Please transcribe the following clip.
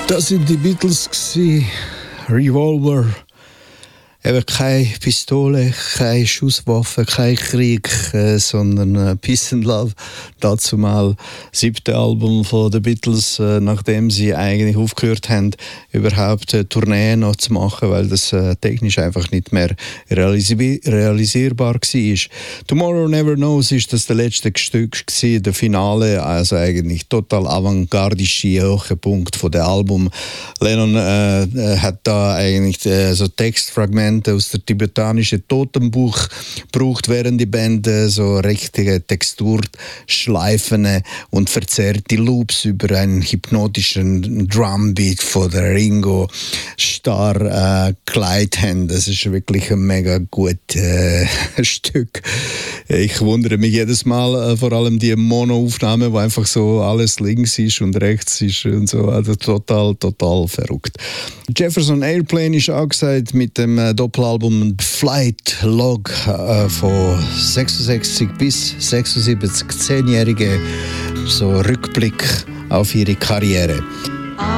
Das sind die Beatles gewesen. Revolver. Eben keine Pistole, keine Schusswaffe, kein Krieg, sondern Peace and Love. Dazu mal 7. Album von den Beatles, nachdem sie eigentlich aufgehört haben, überhaupt Tourneen noch zu machen, weil das technisch einfach nicht mehr realisierbar war. Tomorrow Never Knows ist das der letzte Stück gewesen, der Finale, also eigentlich total avantgardische Höhepunkt von dem Album. Lennon hat da eigentlich so Textfragmente aus der tibetanischen Totenbuch gebraucht, während die Band so richtige Texturschleifen und verzerrte Loops über einen hypnotischen Drumbeat von der Ringo Starr geleitet haben. Das ist wirklich ein mega gutes Stück. Ich wundere mich jedes Mal, vor allem die Mono-Aufnahme, wo einfach so alles links ist und rechts ist und so. Also total verrückt. Jefferson Airplane ist angesagt mit dem Doppelalbum Flight Log von 66 bis 76 10-Jährige, so Rückblick auf ihre Karriere.